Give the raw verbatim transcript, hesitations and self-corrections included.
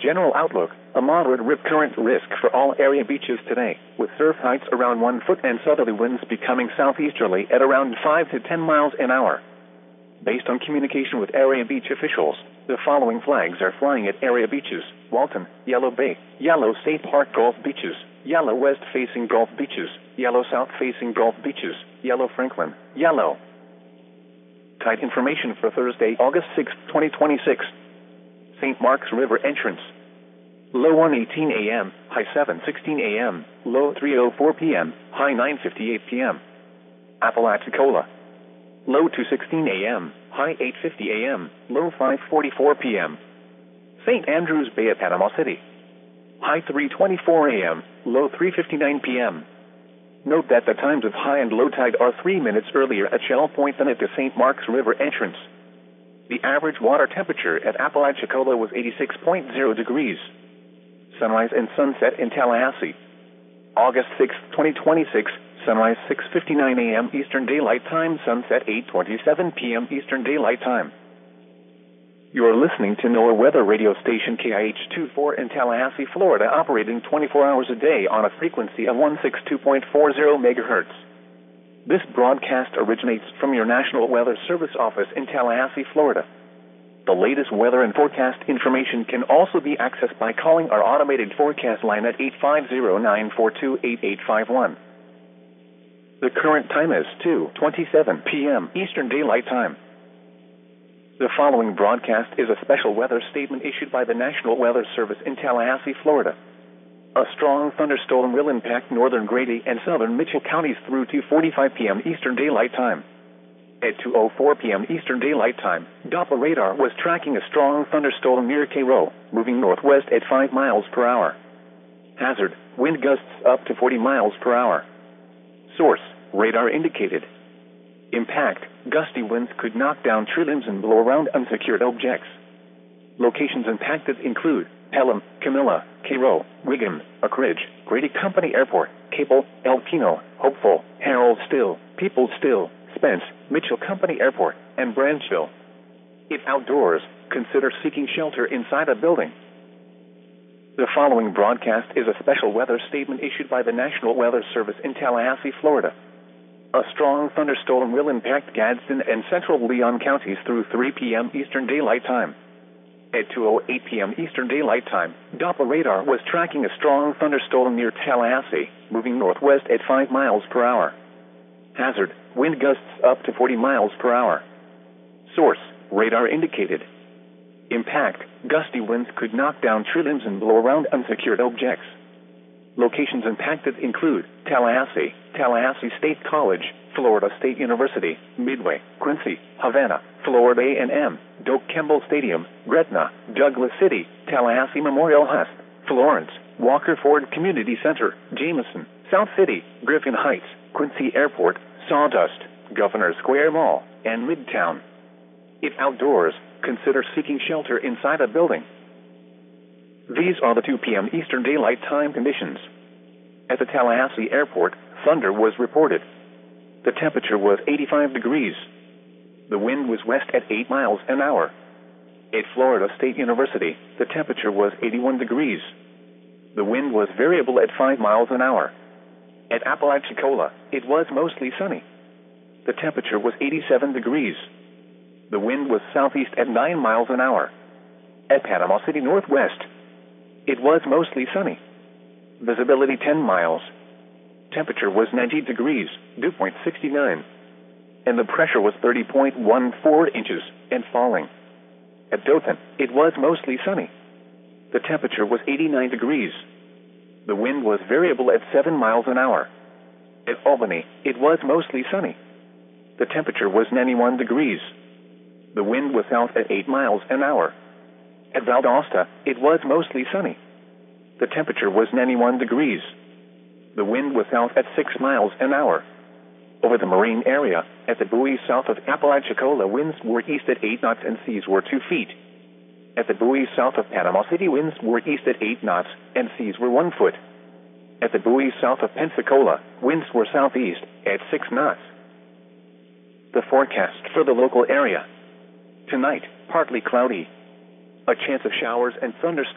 General outlook, a moderate rip current risk for all area beaches today, with surf heights around one foot and southerly winds becoming southeasterly at around five to ten miles an hour. Based on communication with area beach officials, the following flags are flying at area beaches: Walton, Yellow Bay, Yellow State Park Gulf Beaches, Yellow West Facing Gulf Beaches, Yellow South Facing Gulf Beaches, Yellow Franklin, Yellow. Tide information for Thursday, August sixth, twenty twenty-six. Saint Mark's River entrance. Low one eighteen a m, high seven sixteen a m, low three oh four p m, high nine fifty-eight p m Apalachicola. Low two sixteen a m, high eight fifty a m, low five forty-four p m Saint Andrews Bay at Panama City. High three twenty-four a m, low three fifty-nine p m Note that the times of high and low tide are three minutes earlier at Shell Point than at the Saint Mark's River entrance. The average water temperature at Apalachicola was eighty-six point zero degrees. Sunrise and sunset in Tallahassee. August sixth, twenty twenty-six, sunrise six fifty-nine a m Eastern Daylight Time, sunset eight twenty-seven p m Eastern Daylight Time. You are listening to NOAA weather radio station K I H twenty-four in Tallahassee, Florida, operating twenty-four hours a day on a frequency of one sixty-two point four zero megahertz. This broadcast originates from your National Weather Service office in Tallahassee, Florida. The latest weather and forecast information can also be accessed by calling our automated forecast line at eight five zero, nine four two, eight eight five one. The current time is two twenty-seven p m Eastern Daylight Time. The following broadcast is a special weather statement issued by the National Weather Service in Tallahassee, Florida. A strong thunderstorm will impact northern Grady and southern Mitchell counties through two forty-five p m Eastern Daylight Time. At two oh four p m Eastern Daylight Time, Doppler radar was tracking a strong thunderstorm near Cairo, moving northwest at five miles per hour. Hazard, wind gusts up to forty miles per hour. Source, radar indicated. Impact, gusty winds could knock down tree limbs and blow around unsecured objects. Locations impacted include Pelham, Camilla, Cairo, Wiggin, Oak Ridge, Grady Company Airport, Cable, El Pino, Hopeful, Harold Still, Peoples Still, Spence, Mitchell Company Airport, and Branchville. If outdoors, consider seeking shelter inside a building. The following broadcast is a special weather statement issued by the National Weather Service in Tallahassee, Florida. A strong thunderstorm will impact Gadsden and central Leon counties through three p m Eastern Daylight Time. At two oh eight p m Eastern Daylight Time, Doppler radar was tracking a strong thunderstorm near Tallahassee, moving northwest at five miles per hour. Hazard, wind gusts up to forty miles per hour. Source, radar indicated. Impact, gusty winds could knock down tree limbs and blow around unsecured objects. Locations impacted include Tallahassee, Tallahassee State College, Florida State University, Midway, Quincy, Havana, Florida A and M, Doak Campbell Stadium, Gretna, Douglas City, Tallahassee Memorial Hust, Florence, Walker Ford Community Center, Jameson, South City, Griffin Heights, Quincy Airport, Sawdust, Governor Square Mall, and Midtown. If outdoors, consider seeking shelter inside a building. These are the two p m Eastern Daylight Time conditions. At the Tallahassee Airport, thunder was reported. The temperature was eighty-five degrees. The wind was west at eight miles an hour. At Florida State University, the temperature was eighty-one degrees. The wind was variable at five miles an hour. At Apalachicola, it was mostly sunny. The temperature was eighty-seven degrees. The wind was southeast at nine miles an hour. At Panama City Northwest, it was mostly sunny. Visibility ten miles. Temperature was ninety degrees, dew point sixty-nine. And the pressure was thirty point one four inches and falling. At Dothan, it was mostly sunny. The temperature was eighty-nine degrees. The wind was variable at seven miles an hour. At Albany, it was mostly sunny. The temperature was ninety-one degrees. The wind was south at eight miles an hour. At Valdosta, it was mostly sunny. The temperature was ninety-one degrees. The wind was south at six miles an hour. Over the marine area, at the buoy south of Apalachicola, winds were east at eight knots and seas were two feet. At the buoy south of Panama City, winds were east at eight knots and seas were one foot. At the buoy south of Pensacola, winds were southeast at six knots. The forecast for the local area. Tonight, partly cloudy. A chance of showers and thunderstorms.